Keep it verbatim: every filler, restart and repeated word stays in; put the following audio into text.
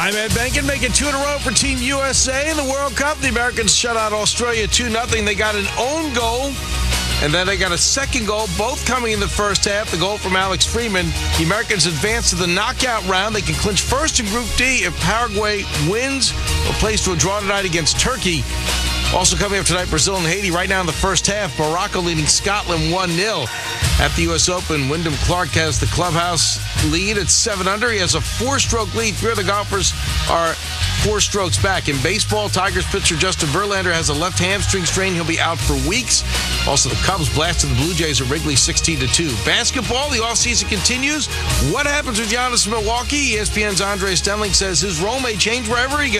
I'm Ed Benkin, making two in a row for Team U S A in the World Cup. The Americans shut out Australia two nothing. They got an own goal, and then they got a second goal, both coming in the first half. The goal from Alex Freeman. The Americans advance to the knockout round. They can clinch first in Group D if Paraguay wins or plays to a draw tonight against Turkey. Also coming up tonight, Brazil and Haiti. Right now in the first half, Morocco leading Scotland one nil. At the U S Open, Wyndham Clark has the clubhouse lead at seven under. He has a four-stroke lead. Three of the golfers are four strokes back. In baseball, Tigers pitcher Justin Verlander has a left hamstring strain. He'll be out for weeks. Also, the Cubs blasted the Blue Jays at Wrigley sixteen to two. Basketball, the offseason continues. What happens with Giannis in Milwaukee? E S P N's Andre Stelling says his role may change wherever he goes.